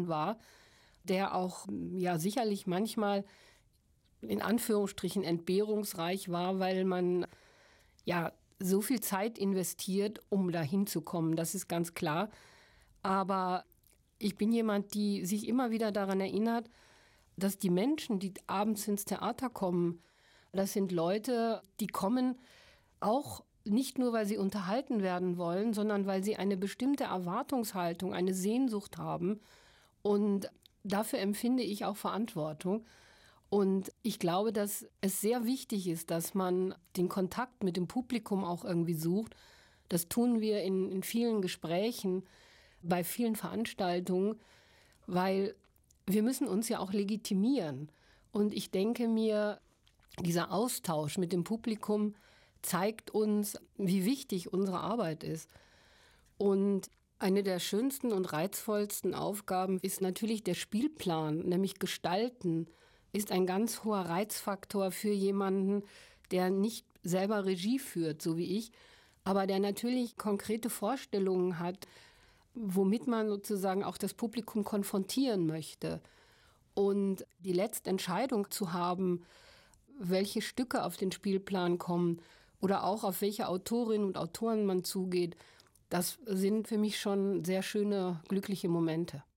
Laden war, der auch ja sicherlich manchmal in Anführungsstrichen entbehrungsreich war, weil man ja so viel Zeit investiert, um dahin zu kommen. Das ist ganz klar. Aber ich bin jemand, die sich immer wieder daran erinnert, dass die Menschen, die abends ins Theater kommen, das sind Leute, die kommen auch nicht nur, weil sie unterhalten werden wollen, sondern weil sie eine bestimmte Erwartungshaltung, eine Sehnsucht haben. Und dafür empfinde ich auch Verantwortung. Und ich glaube, dass es sehr wichtig ist, dass man den Kontakt mit dem Publikum auch irgendwie sucht. Das tun wir in vielen Gesprächen, bei vielen Veranstaltungen, weil wir müssen uns ja auch legitimieren. Und ich denke mir, dieser Austausch mit dem Publikum zeigt uns, wie wichtig unsere Arbeit ist. Und eine der schönsten und reizvollsten Aufgaben ist natürlich der Spielplan, nämlich Gestalten ist ein ganz hoher Reizfaktor für jemanden, der nicht selber Regie führt, so wie ich, aber der natürlich konkrete Vorstellungen hat, womit man sozusagen auch das Publikum konfrontieren möchte. Und die letzte Entscheidung zu haben, welche Stücke auf den Spielplan kommen oder auch auf welche Autorinnen und Autoren man zugeht, das sind für mich schon sehr schöne, glückliche Momente.